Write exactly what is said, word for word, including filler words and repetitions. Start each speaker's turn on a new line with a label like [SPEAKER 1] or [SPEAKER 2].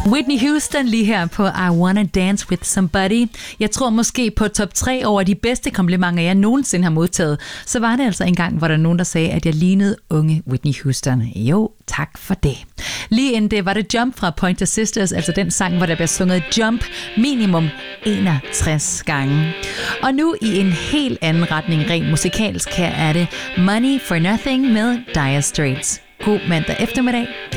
[SPEAKER 1] Whitney Houston lige her på I Wanna Dance With Somebody. Jeg tror måske på top tre over de bedste komplimenter, jeg nogensinde har modtaget. Så var det altså en gang, hvor der nogen, der sagde, at jeg lignede unge Whitney Houston. Jo, tak for det. Lige inden det var det Jump fra Pointer Sisters, altså den sang, hvor der bliver sunget Jump minimum enogtres gange. Og nu i en helt anden retning, rent musikalsk, her er det Money for Nothing med Dire Straits. God mandag eftermiddag.